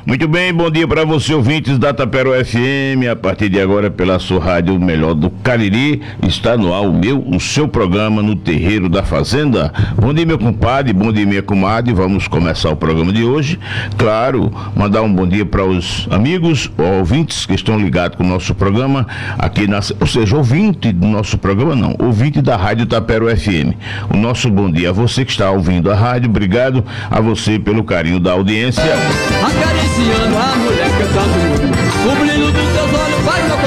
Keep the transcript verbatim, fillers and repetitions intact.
Muito bem, bom dia para você, ouvintes da Tapero F M. A partir de agora, pela sua rádio, o melhor do Cariri, está no ar o meu, o seu programa no Terreiro da Fazenda. Bom dia, meu compadre, bom dia, minha comadre. Vamos começar o programa de hoje. Claro, mandar um bom dia para os amigos, ouvintes que estão ligados com o nosso programa aqui, na, ou seja, ouvinte do nosso programa, não, ouvinte da rádio Tapero F M. O nosso bom dia a você que está ouvindo a rádio. Obrigado a você pelo carinho da audiência. Acariciando a mulher cantando, o brilho dos teus olhos faz meu